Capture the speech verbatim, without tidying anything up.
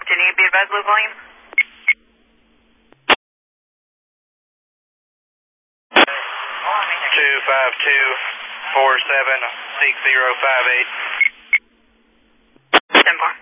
Virginia, be advised, low volume. two five two, four seven, six zero five eight. ten four.